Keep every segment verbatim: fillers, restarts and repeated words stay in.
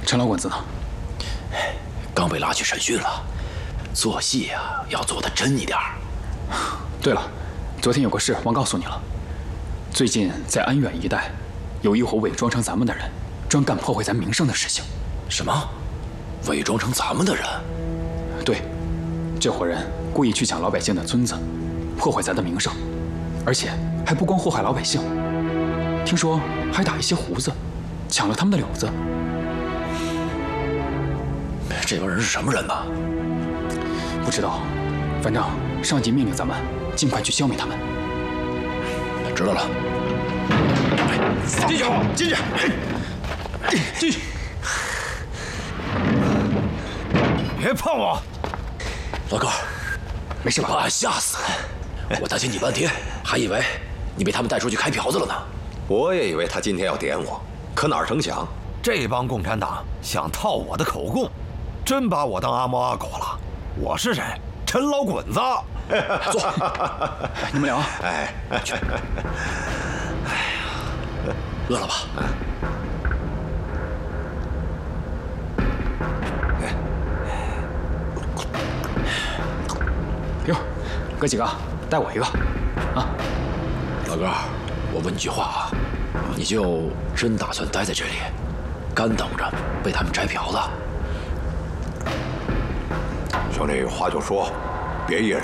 陈老滚子呢？ 刚被拉去审讯了。做戏呀、啊，要做得真一点儿。 对了，昨天有个事忘告诉你了。最近在安远一带，有一伙伪装成咱们的人，专干破坏咱名声的事情。 什么？伪装成咱们的人？ 对，这伙人故意去抢老百姓的村子，破坏咱的名声，而且还不光祸害老百姓，听说还打一些胡子，抢了他们的柳子。 这帮人是什么人呢？ 不知道，反正上级命令咱们尽快去消灭他们。 知道了。进去，进去，进去！ 别碰我！ 老哥， 没事吧？ 把俺吓死了！我担心你半天，还以为你被他们带出去开瓢子了呢。 我也以为他今天要点我，可哪成想， 这帮共产党想套我的口供，真把我当阿猫阿狗了。我是谁？陈老滚子。 坐， 你们聊。 哎， 去。哎呀，饿了吧？ 哟，哥几个，带我一个啊！ 老哥，我问你句话啊，你就真打算待在这里，干等着被他们摘瓢子？ 兄弟，有话就说，别掖着。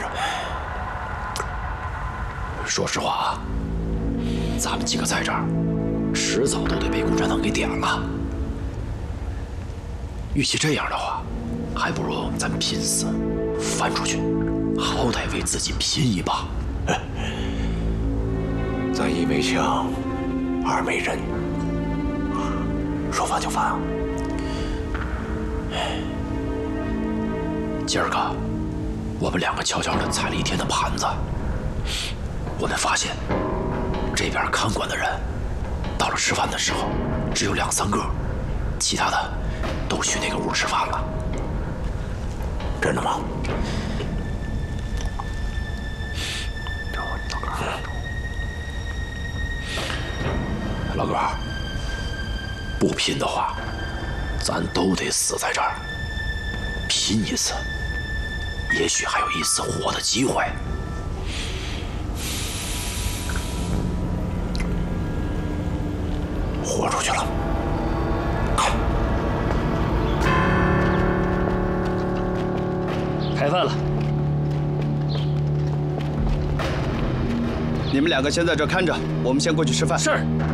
说实话啊，咱们几个在这儿，迟早都得被共产党给点了。与其这样的话，还不如咱拼死翻出去，好歹为自己拼一把。 咱一没枪，二没人，说翻就翻啊！ 今儿个，我们两个悄悄地踩了一天的盘子。我们发现，这边看管的人，到了吃饭的时候，只有两三个，其他的都去那个屋吃饭了。 真的吗？ 老哥，不拼的话，咱都得死在这儿。拼一次，也许还有一丝活的机会。 豁出去了！ 开饭了。你们两个先在这看着，我们先过去吃饭。 是。